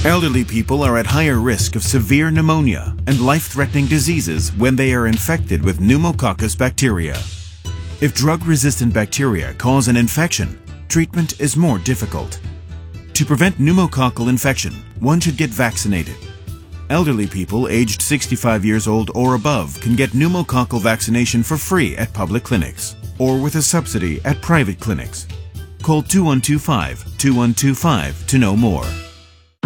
Elderly people are at higher risk of severe pneumonia and life-threatening diseases when they are infected with pneumococcus bacteria. If drug-resistant bacteria cause an infection, treatment is more difficult. To prevent pneumococcal infection, one should get vaccinated. Elderly people aged 65 years old or above can get pneumococcal vaccination for free at public clinics or with a subsidy at private clinics. Call 2125-2125 to know more.